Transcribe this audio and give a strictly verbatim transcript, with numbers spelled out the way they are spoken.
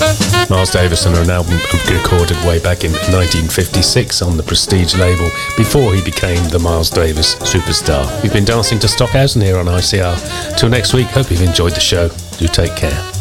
Miles Davis on an album recorded way back in nineteen fifty-six on the Prestige label before he became the Miles Davis superstar. You've been dancing to Stockhausen here on I C R. Till next week, hope you've enjoyed the show. Do take care.